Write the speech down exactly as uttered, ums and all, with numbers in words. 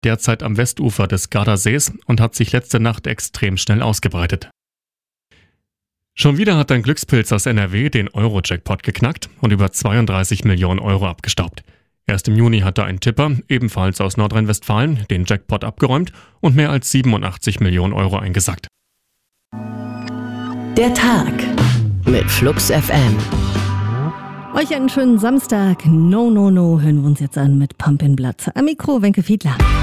derzeit am Westufer des Gardasees und hat sich letzte Nacht extrem schnell ausgebreitet. Schon wieder hat ein Glückspilz aus N R W den Euro-Jackpot geknackt und über zweiunddreißig Millionen Euro abgestaubt. Erst im Juni hatte ein Tipper, ebenfalls aus Nordrhein-Westfalen, den Jackpot abgeräumt und mehr als siebenundachtzig Millionen Euro eingesackt. Der Tag mit Flux F M. Euch einen schönen Samstag. No, no, no hören wir uns jetzt an mit Pumpin' Blood. Am Mikro Wenke Fiedler.